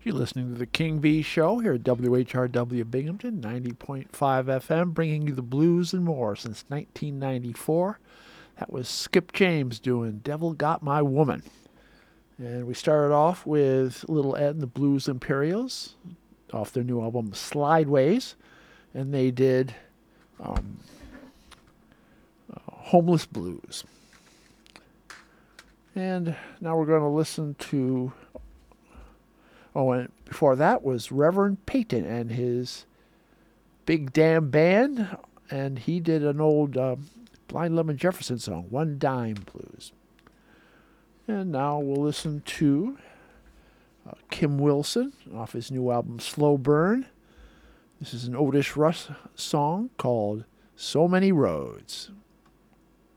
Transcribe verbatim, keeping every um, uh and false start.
You're listening to the King V Show here at W H R W Binghamton, ninety point five F M, bringing you the blues and more since nineteen ninety-four. That was Skip James doing Devil Got My Woman. And we started off with Little Ed and the Blues Imperials off their new album Slideways. And they did um, uh, Homeless Blues. And now we're going to listen to... Oh, and before that was Reverend Peyton and his Big Damn Band, and he did an old uh, Blind Lemon Jefferson song, One Dime Blues. And now we'll listen to uh, Kim Wilson off his new album Slow Burn. This is an Otis Russ song called So Many Roads.